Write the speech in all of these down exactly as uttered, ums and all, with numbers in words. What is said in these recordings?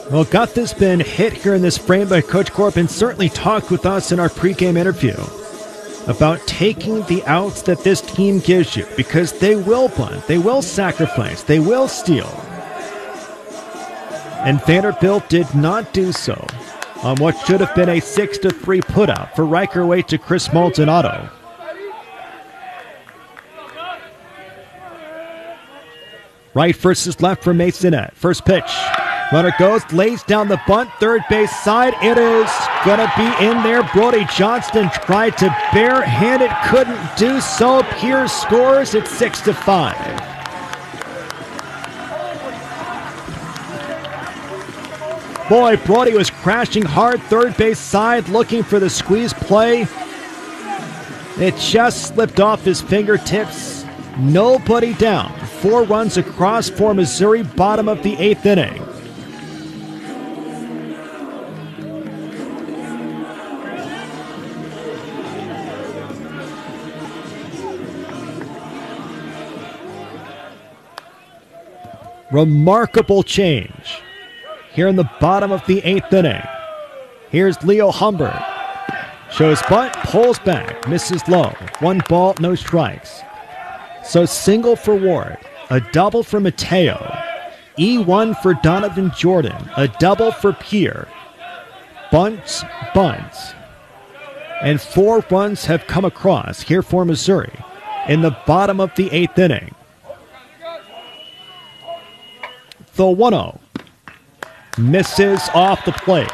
Well, Guth has been hit here in this frame by Coach Corbin, certainly talked with us in our pregame interview about taking the outs that this team gives you, because they will bunt, they will sacrifice, they will steal. And Vanderbilt did not do so on what should have been a six to three putout for Riker Waite to Chris Maldonado. Right versus left for Masonette. First pitch. Runner goes, lays down the bunt, third base side. It is going to be in there. Brody Johnston tried to barehand it, couldn't do so. Pierce scores. It's six to five. Boy, Brody was crashing hard, third base side, looking for the squeeze play. It just slipped off his fingertips. Nobody down. Four runs across for Missouri, bottom of the eighth inning. Remarkable change here in the bottom of the eighth inning. Here's Leo Humbert. Shows bunt, pulls back, misses low. One ball, no strikes. So single for Ward, a double for Mateo, E one for Donovan Jordan, a double for Pierre. Bunts, bunts. And four runs have come across here for Missouri in the bottom of the eighth inning. The one oh misses off the plate.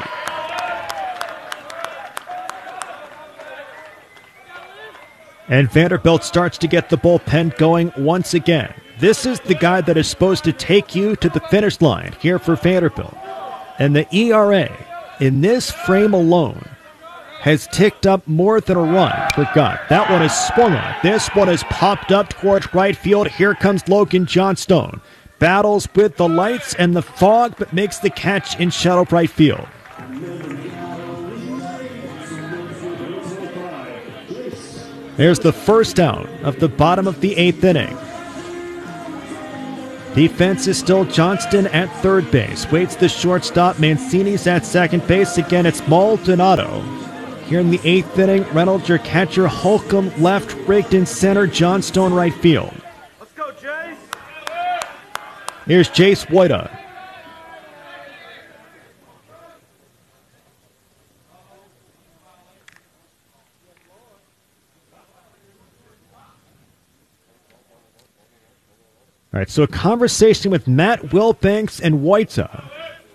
And Vanderbilt starts to get the bullpen going once again. This is the guy that is supposed to take you to the finish line here for Vanderbilt. And the E R A in this frame alone has ticked up more than a run for Guth. That one is swung on. This one is popped up towards right field. Here comes Logan Johnstone. Battles with the lights and the fog, but makes the catch in shallow right field. There's the first out of the bottom of the eighth inning. Defense is still Johnston at third base. Waits the shortstop. Mancini's at second base. Again, it's Maldonado. Here in the eighth inning, Reynolds, your catcher. Holcomb left, Rigdon center, Johnstone right field. Let's go, Jace. Here's Jace Woida. All right, so a conversation with Matt Wilbanks and Woita.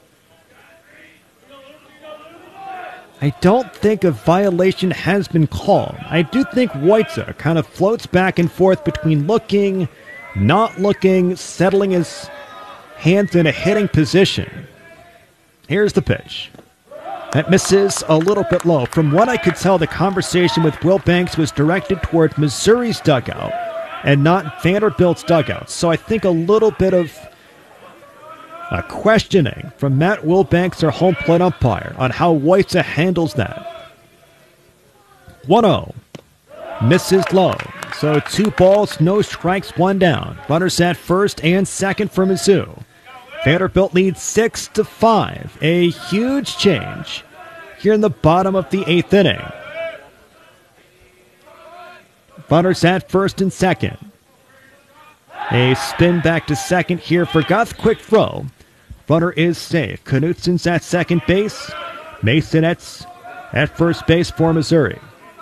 I don't think a violation has been called. I do think Woita kind of floats back and forth between looking, not looking, settling his hands in a hitting position. Here's the pitch. That misses a little bit low. From what I could tell, the conversation with Wilbanks was directed toward Missouri's dugout and not Vanderbilt's dugout. So I think a little bit of uh, questioning from Matt Wilbanks, our home plate umpire, on how Woita handles that. one oh. Misses low. So two balls, no strikes, one down. Runners at first and second for Mizzou. Vanderbilt leads six to five. A huge change here in the bottom of the eighth inning. Runners at first and second. A spin back to second here for Guth. Quick throw. Runner is safe. Knutson's at second base. Masonette's at first base for Missouri.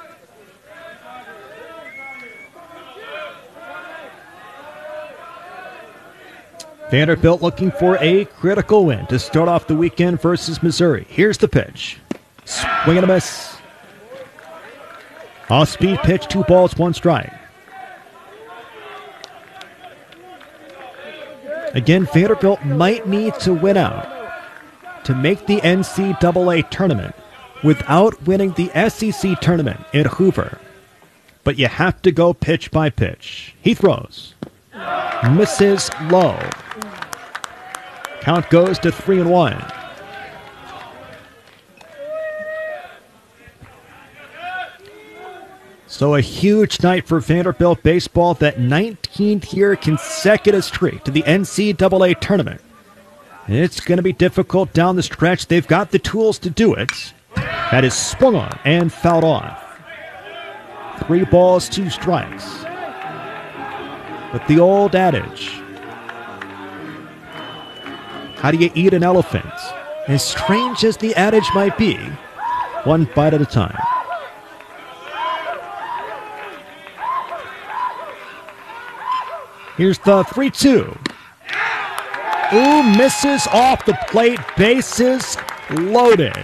Vanderbilt looking for a critical win to start off the weekend versus Missouri. Here's the pitch. Swing and a miss. Off-speed pitch, two balls, one strike. Again, Vanderbilt might need to win out to make the N C double A tournament without winning the S E C tournament in Hoover. But you have to go pitch by pitch. He throws. Misses low. Count goes to three and one. So a huge night for Vanderbilt baseball, that nineteenth year consecutive streak to the N C double A tournament. It's going to be difficult down the stretch. They've got the tools to do it. That is swung on and fouled off. Three balls, two strikes. But the old adage, how do you eat an elephant? As strange as the adage might be, one bite at a time. Here's the three two. Ooh, misses off the plate. Bases loaded.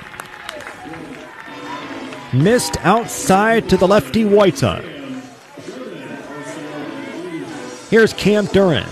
Missed outside to the lefty Wojtek. Here's Cam Duran.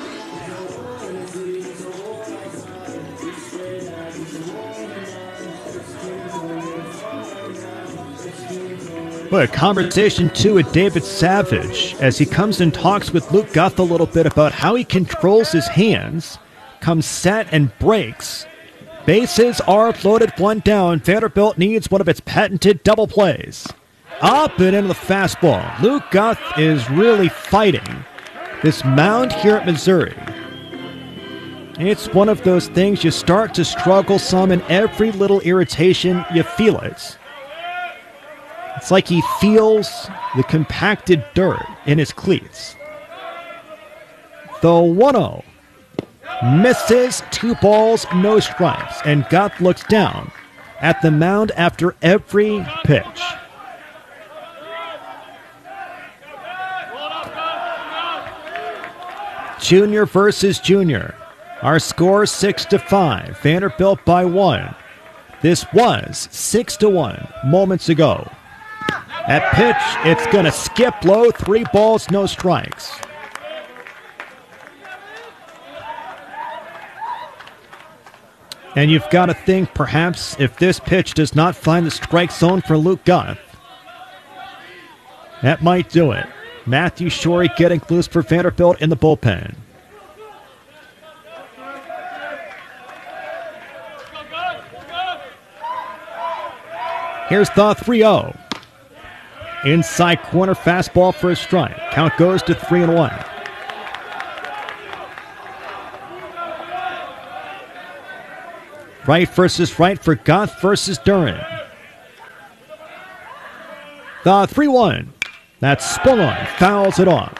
But a conversation too with David Savage as he comes and talks with Luke Guth a little bit about how he controls his hands, comes set and breaks. Bases are loaded, one down. Vanderbilt needs one of its patented double plays. Up and into the fastball. Luke Guth is really fighting this mound here at Missouri. It's one of those things you start to struggle some, and every little irritation, you feel it. It's like he feels the compacted dirt in his cleats. The one oh. Misses, two balls, no strikes, and Guth looks down at the mound after every pitch. Junior versus Junior. Our score six to five. Vanderbilt by one. This was six to one moments ago. At pitch, it's going to skip low. Three balls, no strikes. And you've got to think, perhaps, if this pitch does not find the strike zone for Luke Guth, that might do it. Matthew Shorey getting loose for Vanderbilt in the bullpen. Here's the three oh. Inside corner fastball for a strike. Count goes to three and one. Right versus right for Guth versus Duran. The three one. That's swung on. Fouls it off.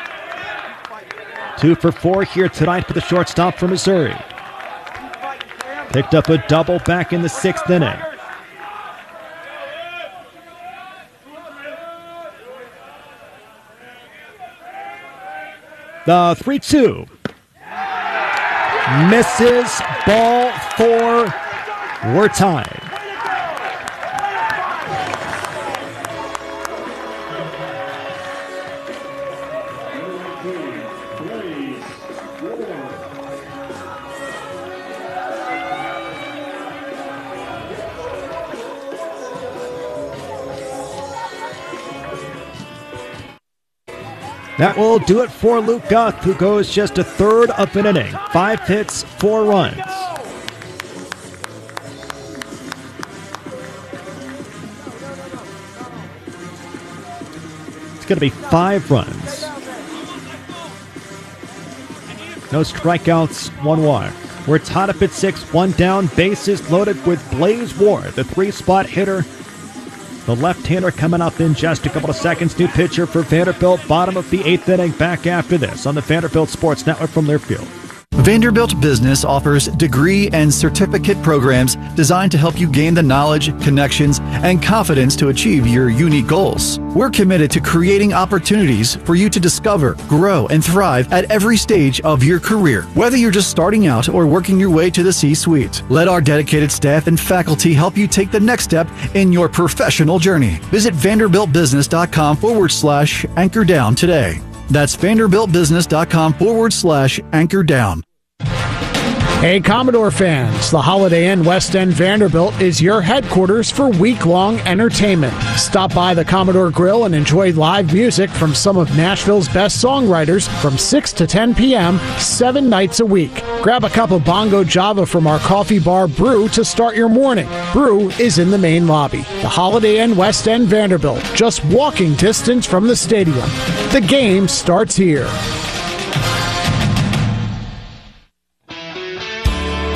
Two for four here tonight for the shortstop from Missouri. Picked up a double back in the sixth inning. The three two. Misses, ball four. We're tied. That will do it for Luke Guth, who goes just a third of an inning. Five hits, four runs. It's going to be five runs. No strikeouts, one walk. We're tied up at six, one down, bases loaded with Blaze Ward, the three-spot hitter. The left-hander coming up in just a couple of seconds. New pitcher for Vanderbilt, bottom of the eighth inning. Back after this on the Vanderbilt Sports Network from Learfield. Vanderbilt Business offers degree and certificate programs designed to help you gain the knowledge, connections, and confidence to achieve your unique goals. We're committed to creating opportunities for you to discover, grow, and thrive at every stage of your career, whether you're just starting out or working your way to the C-suite. Let our dedicated staff and faculty help you take the next step in your professional journey. Visit vanderbiltbusiness.com forward slash anchor down today. That's vanderbiltbusiness.com forward slash anchor down. Hey, Commodore fans, the Holiday Inn West End Vanderbilt is your headquarters for week-long entertainment. Stop by the Commodore Grill and enjoy live music from some of Nashville's best songwriters from six to ten p.m., seven nights a week. Grab a cup of Bongo Java from our coffee bar Brew to start your morning. Brew is in the main lobby. The Holiday Inn West End Vanderbilt, just walking distance from the stadium. The game starts here.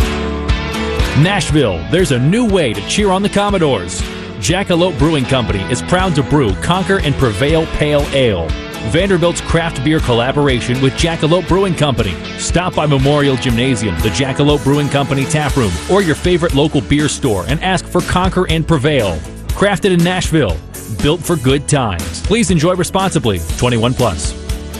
Nashville, there's a new way to cheer on the Commodores. Jackalope Brewing Company is proud to brew Conquer and Prevail Pale Ale, Vanderbilt's craft beer collaboration with Jackalope Brewing Company. Stop by Memorial Gymnasium, the Jackalope Brewing Company tap room, or your favorite local beer store and ask for Conquer and Prevail. Crafted in Nashville, built for good times. Please enjoy responsibly. twenty-one plus.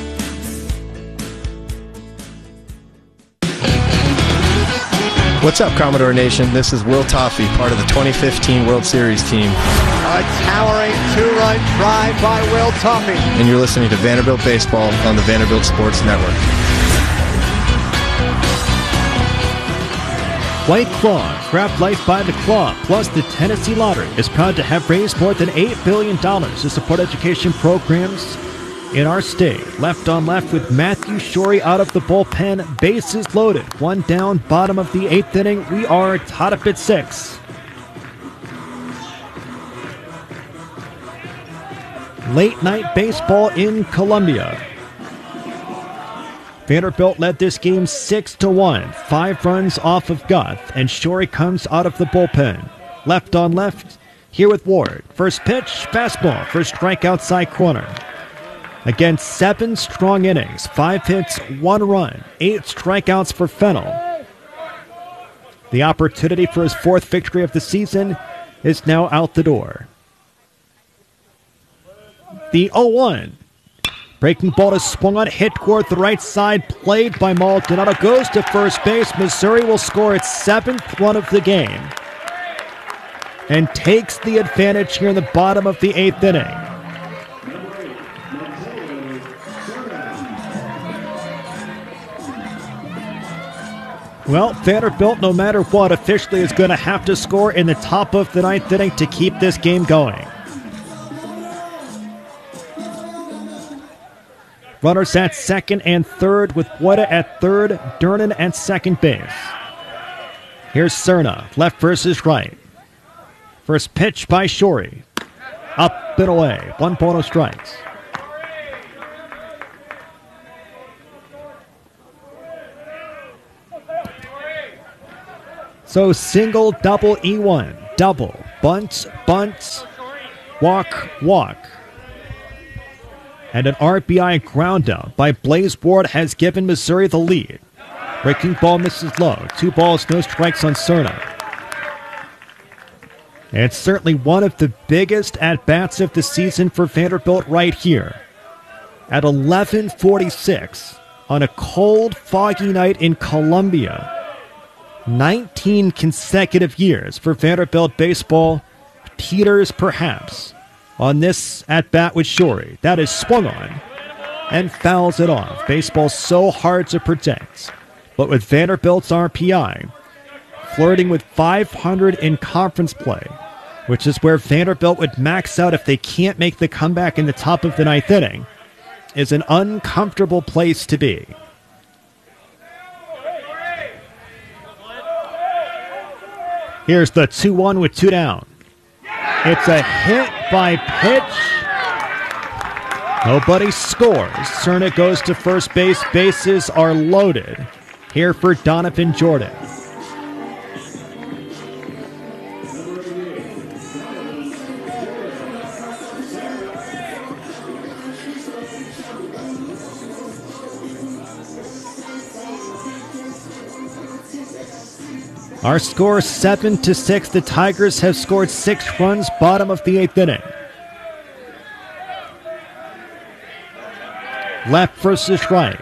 What's up, Commodore Nation? This is Will Toffee, part of the twenty fifteen World Series team. A towering two-run drive by Will Toffee. And you're listening to Vanderbilt Baseball on the Vanderbilt Sports Network. White Claw, Grab Life by the Claw, plus the Tennessee Lottery is proud to have raised more than eight billion dollars to support education programs in our state. Left on left with Matthew Shorey out of the bullpen, bases loaded. One down, bottom of the eighth inning. We are tied up at six. Late night baseball in Columbia. Vanderbilt led this game six to one. Five runs off of Guth, and Shorey comes out of the bullpen. Left on left, here with Ward. First pitch, fastball, first strike outside corner. Again, seven strong innings, five hits, one run, eight strikeouts for Fennell. The opportunity for his fourth victory of the season is now out the door. The oh one. Breaking ball is swung on, hit toward the right side, played by Maldonado, goes to first base. Missouri will score its seventh run of the game and takes the advantage here in the bottom of the eighth inning. Well, Vanderbilt, no matter what, officially is going to have to score in the top of the ninth inning to keep this game going. Runners at second and third with Wada at third, Dernan at second base. Here's Cerna, left versus right. First pitch by Shorey. Up and away, one ball, no strikes. So single, double, E one, double, bunt, bunt, walk, walk. And an R B I ground out by Blaze Ward has given Missouri the lead. Breaking ball misses low. Two balls, no strikes on Cerna. And it's certainly one of the biggest at-bats of the season for Vanderbilt right here. At eleven forty-six on a cold, foggy night in Columbia. nineteen consecutive years for Vanderbilt baseball teeters perhaps on this at-bat with Shorey. That is swung on and fouls it off. Baseball's so hard to protect. But with Vanderbilt's R P I flirting with five hundred in conference play, which is where Vanderbilt would max out if they can't make the comeback in the top of the ninth inning, is an uncomfortable place to be. Here's the two one with two down. It's a hit by pitch. Nobody scores. Cerna goes to first base. Bases are loaded. Here for Donovan Jordan. Our score seven to six. The Tigers have scored six runs, bottom of the eighth inning. Left versus right.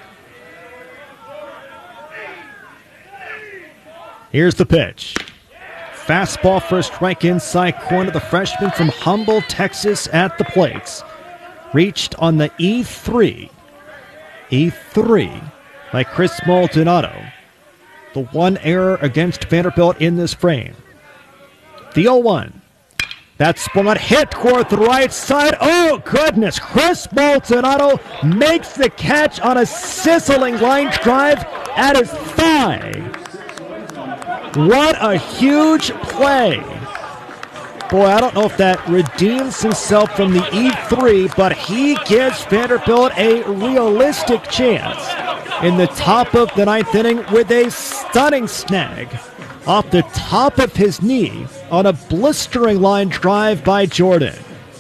Here's the pitch. Fastball for a strike inside corner. The freshman from Humble, Texas at the plates. Reached on the E three. E three by Chris Maldonado. The one error against Vanderbilt in this frame. The oh one. That spun on, hit toward the right side. Oh, goodness. Chris Maldonado makes the catch on a sizzling line drive at his thigh. What a huge play. Boy, I don't know if that redeems himself from the E three, but he gives Vanderbilt a realistic chance in the top of the ninth inning with a stunning snag off the top of his knee on a blistering line drive by Jordan.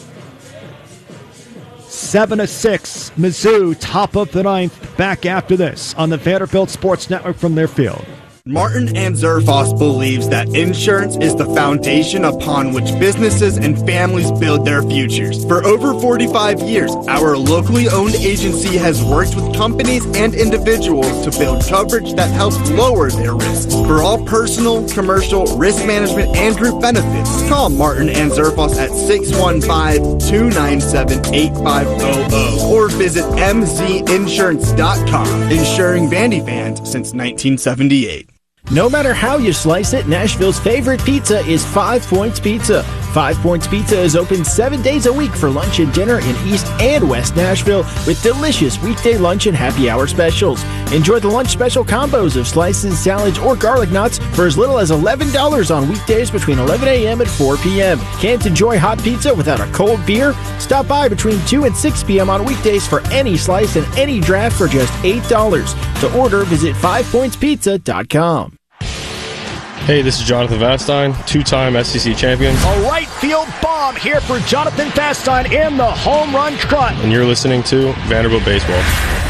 seven to six, Mizzou, top of the ninth, back after this on the Vanderbilt Sports Network from their field. Martin and Zerfoss believes that insurance is the foundation upon which businesses and families build their futures. For over forty-five years, our locally owned agency has worked with companies and individuals to build coverage that helps lower their risks. For all personal, commercial, risk management, and group benefits, call Martin and Zerfoss at six one five, two nine seven, eight five zero zero or visit m z insurance dot com. Insuring Vandy fans since nineteen seventy-eight. No matter how you slice it, Nashville's favorite pizza is Five Points Pizza. Five Points Pizza is open seven days a week for lunch and dinner in East and West Nashville with delicious weekday lunch and happy hour specials. Enjoy the lunch special combos of slices, salads, or garlic knots for as little as eleven dollars on weekdays between eleven a.m. and four p.m. Can't enjoy hot pizza without a cold beer? Stop by between two and six p.m. on weekdays for any slice and any draft for just eight dollars. To order, visit five points pizza dot com. Hey, this is Jonathan Vastine, two-time S E C champion. A right field bomb here for Jonathan Vastine in the home run trot. And you're listening to Vanderbilt Baseball.